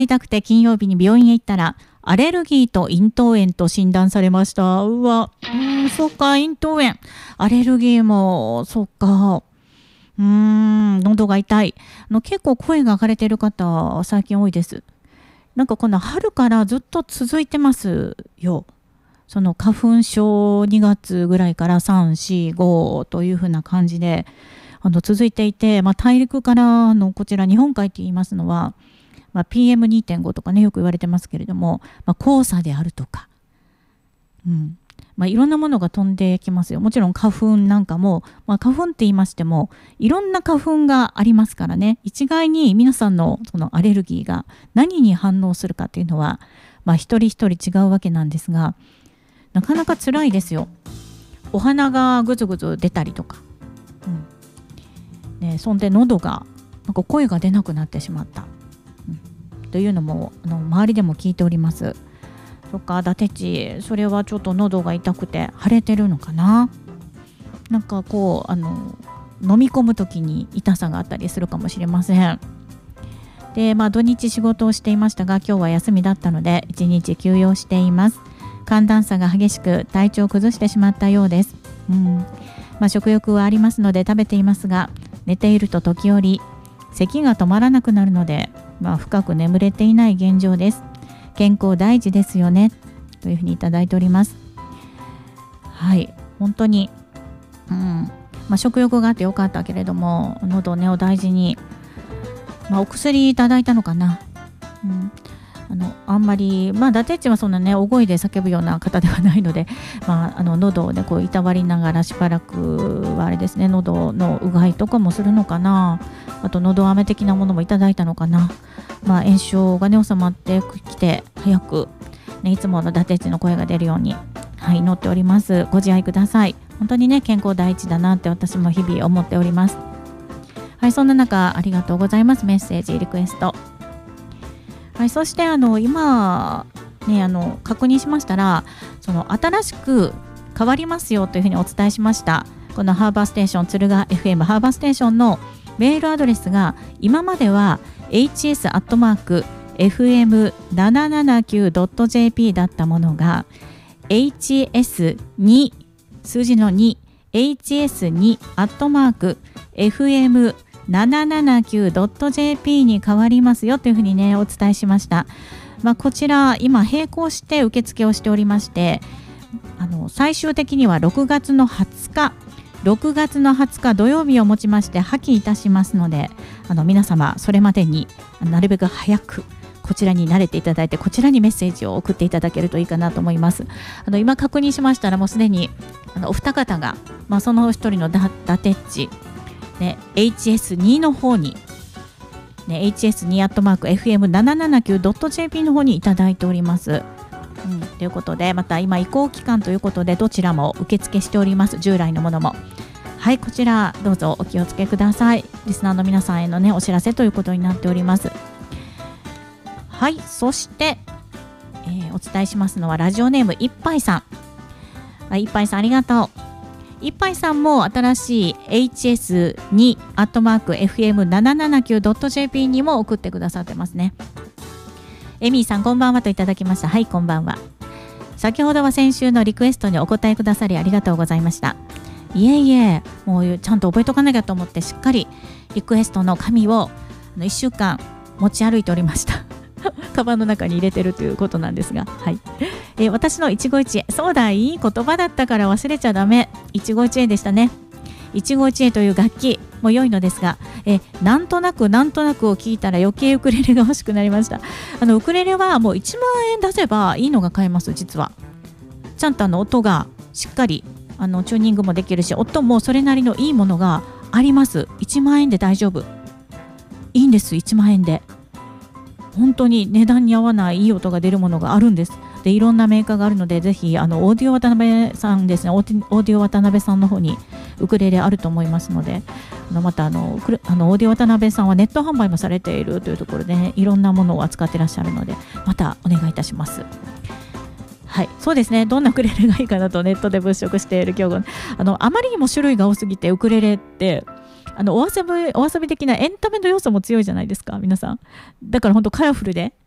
痛くて金曜日に病院へ行ったら、アレルギーと咽頭炎と診断されました。うわ、そっか、咽頭炎。アレルギーも、そっか。喉が痛い。結構声が枯れてる方、最近多いです。なんかこの春からずっと続いてますよ。その花粉症2月ぐらいから3、4、5というふうな感じで続いていて、大陸からこちら日本海って言いますのは、PM2.5 とかねよく言われてますけれども、黄砂であるとか、いろんなものが飛んできますよ。もちろん花粉なんかも、花粉って言いましてもいろんな花粉がありますからね、一概に皆さんのそのアレルギーが何に反応するかっていうのは、一人一人違うわけなんですが、なかなか辛いですよ。お鼻がぐずぐず出たりとか、そんで喉がなんか声が出なくなってしまった、というのも周りでも聞いております。そっか、伊達ち、それはちょっと喉が痛くて腫れてるのかな。なんかこう飲み込む時に痛さがあったりするかもしれません。で、土日仕事をしていましたが、今日は休みだったので1日休養しています。寒暖差が激しく体調を崩してしまったようです。食欲はありますので食べていますが、寝ていると時折咳が止まらなくなるので、深く眠れていない現状です。健康大事ですよね、というふうにいただいております。はい、本当に、食欲があってよかったけれども、喉を大事に、お薬いただいたのかな。あんまり、伊達っちはそんな大声で叫ぶような方ではないので、喉をこういたわりながらしばらくはあれですね、喉のうがいとかもするのかな。あと喉飴的なものもいただいたのかな。炎症が収まってきて早く、いつもの伊達っちの声が出るように、祈っております。ご自愛ください。本当にね、健康第一だなって私も日々思っております。そんな中、ありがとうございます。メッセージリクエスト。そして今、確認しましたら、新しく変わりますよというふうにお伝えしました。このハーバーステーション、敦賀 FM ハーバーステーションのメールアドレスが、今までは hs@fm779.jp だったものが hs2 数字の2 hs2@fm779.jp に変わりますよというふうにねお伝えしました。こちら今並行して受付をしておりまして、最終的には6月の20日土曜日をもちまして破棄いたしますので、皆様それまでになるべく早くこちらに慣れていただいて、こちらにメッセージを送っていただけるといいかなと思います。今確認しましたら、もうすでにお二方が、その一人の伊達っち、HS2 の方に、hs2@fm779.jp の方にいただいております。ということで、また今移行期間ということでどちらも受付しております。従来のものも、こちらどうぞお気をつけください。リスナーの皆さんへのお知らせということになっております。そして、お伝えしますのはラジオネームいっぱいさん。いっぱいさんありがとう。いっぱいさんも新しい hs2@fm779.jp にも送ってくださってますね。エミーさんこんばんはといただきました。こんばんは。先ほどは先週のリクエストにお答えくださりありがとうございました。いえいえ、もうちゃんと覚えとかなきゃと思ってしっかりリクエストの紙を1週間持ち歩いておりました。カバンの中に入れてるということなんですが、私の一期一会、そうだ、いい言葉だったから忘れちゃダメ。一期一会でしたね。一期一会という楽器も良いのですが、なんとなくを聞いたら余計ウクレレが欲しくなりました。ウクレレはもう1万円出せばいいのが買えます。実はちゃんと音がしっかりチューニングもできるし、音もそれなりのいいものがあります。1万円で大丈夫、いいんです。1万円で本当に値段に合わないいい音が出るものがあるんです。で、いろんなメーカーがあるので、ぜひオーディオ渡辺さんですね、オーディオ渡辺さんの方にウクレレあると思いますので、またオーディオ渡辺さんはネット販売もされているというところで、いろんなものを扱っていらっしゃるので、またお願いいたします。そうですね。どんなウクレレがいいかなとネットで物色している今日あまりにも種類が多すぎて、ウクレレってお遊び的なエンタメの要素も強いじゃないですか、皆さん。だから本当カラフルで